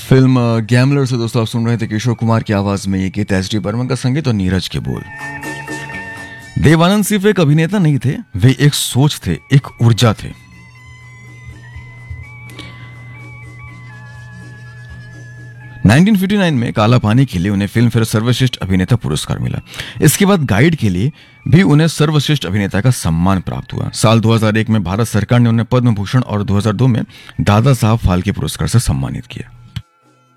Film gambler से दोस्तों आप सुन रहे थे किशोर कुमार की आवाज में ये गीत एस डी बर्मन का संगीत और नीरज के बोल। देवानंद सिर्फ एक अभिनेता नहीं थे, वे एक सोच थे, एक ऊर्जा थे। नाइनटीन 1959 में काला पानी के लिए उन्हें फिल्म फेयर सर्वश्रेष्ठ अभिनेता पुरस्कार मिला। इसके बाद गाइड के लिए भी उन्हें सर्वश्रेष्ठ अभिनेता का सम्मान प्राप्त हुआ। साल 2001 में भारत सरकार ने उन्हें पद्म भूषण और 2002 में दादा साहब फाल्के पुरस्कार से सम्मानित किया।